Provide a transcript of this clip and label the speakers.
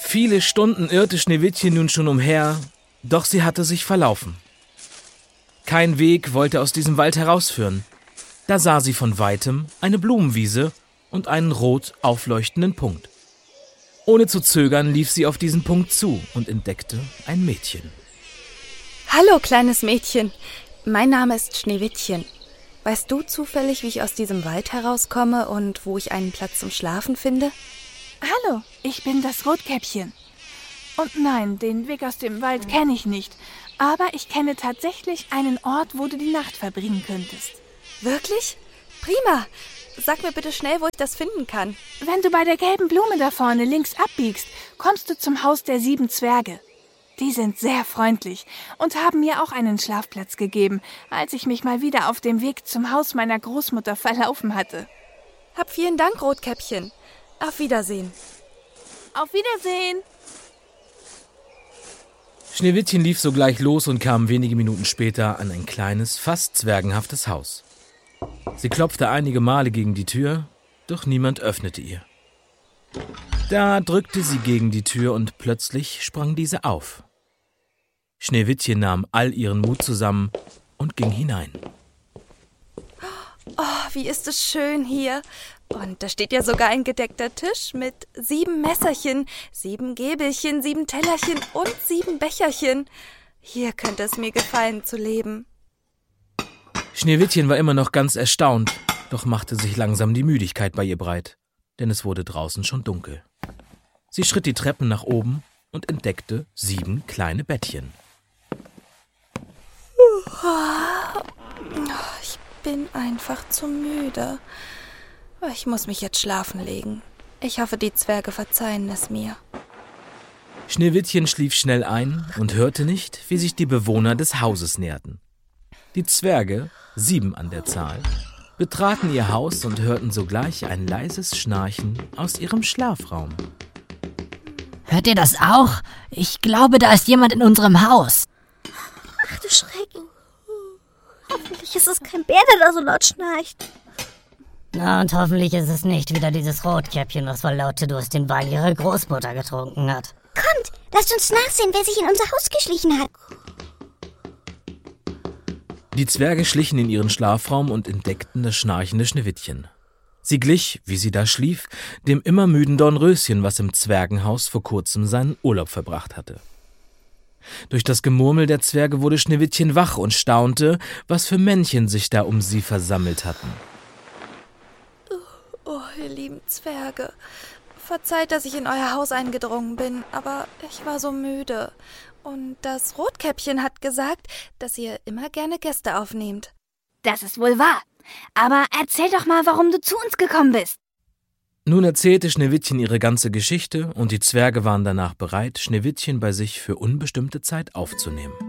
Speaker 1: Viele Stunden irrte Schneewittchen nun schon umher, doch sie hatte sich verlaufen. Kein Weg wollte aus diesem Wald herausführen. Da sah sie von Weitem eine Blumenwiese und einen rot aufleuchtenden Punkt. Ohne zu zögern lief sie auf diesen Punkt zu und entdeckte ein Mädchen.
Speaker 2: Hallo, kleines Mädchen. Mein Name ist Schneewittchen. Weißt du zufällig, wie ich aus diesem Wald herauskomme und wo ich einen Platz zum Schlafen finde?
Speaker 3: Hallo, ich bin das Rotkäppchen. Und nein, den Weg aus dem Wald kenne ich nicht. Aber ich kenne tatsächlich einen Ort, wo du die Nacht verbringen könntest.
Speaker 2: Wirklich? Prima. Sag mir bitte schnell, wo ich das finden kann.
Speaker 3: Wenn du bei der gelben Blume da vorne links abbiegst, kommst du zum Haus der 7 Zwerge. Die sind sehr freundlich und haben mir auch einen Schlafplatz gegeben, als ich mich mal wieder auf dem Weg zum Haus meiner Großmutter verlaufen hatte.
Speaker 2: Hab vielen Dank, Rotkäppchen. Auf Wiedersehen.
Speaker 3: Auf Wiedersehen!
Speaker 1: Schneewittchen lief sogleich los und kam wenige Minuten später an ein kleines, fast zwergenhaftes Haus. Sie klopfte einige Male gegen die Tür, doch niemand öffnete ihr. Da drückte sie gegen die Tür und plötzlich sprang diese auf. Schneewittchen nahm all ihren Mut zusammen und ging hinein.
Speaker 2: Oh, wie ist es schön hier. Und da steht ja sogar ein gedeckter Tisch mit 7 Messerchen, 7 Gäbelchen, 7 Tellerchen und 7 Becherchen. Hier könnte es mir gefallen zu leben.
Speaker 1: Schneewittchen war immer noch ganz erstaunt, doch machte sich langsam die Müdigkeit bei ihr breit, denn es wurde draußen schon dunkel. Sie schritt die Treppen nach oben und entdeckte 7 kleine Bettchen.
Speaker 2: Ich bin einfach zu müde. Ich muss mich jetzt schlafen legen. Ich hoffe, die Zwerge verzeihen es mir.
Speaker 1: Schneewittchen schlief schnell ein und hörte nicht, wie sich die Bewohner des Hauses näherten. Die Zwerge, 7 an der Zahl, betraten ihr Haus und hörten sogleich ein leises Schnarchen aus ihrem Schlafraum.
Speaker 4: Hört ihr das auch? Ich glaube, da ist jemand in unserem Haus.
Speaker 5: Ach du Schrecken. Hoffentlich ist es kein Bär, der da so laut schnarcht.
Speaker 4: Na, und hoffentlich ist es nicht wieder dieses Rotkäppchen, was vor lauter Durst den Wein ihrer Großmutter getrunken hat.
Speaker 5: Kommt, lasst uns nachsehen, wer sich in unser Haus geschlichen hat.
Speaker 1: Die Zwerge schlichen in ihren Schlafraum und entdeckten das schnarchende Schneewittchen. Sie glich, wie sie da schlief, dem immer müden Dornröschen, was im Zwergenhaus vor kurzem seinen Urlaub verbracht hatte. Durch das Gemurmel der Zwerge wurde Schneewittchen wach und staunte, was für Männchen sich da um sie versammelt hatten.
Speaker 2: Oh, ihr lieben Zwerge. Verzeiht, dass ich in euer Haus eingedrungen bin, aber ich war so müde. Und das Rotkäppchen hat gesagt, dass ihr immer gerne Gäste aufnehmt.
Speaker 3: Das ist wohl wahr. Aber erzähl doch mal, warum du zu uns gekommen bist.
Speaker 1: Nun erzählte Schneewittchen ihre ganze Geschichte und die Zwerge waren danach bereit, Schneewittchen bei sich für unbestimmte Zeit aufzunehmen.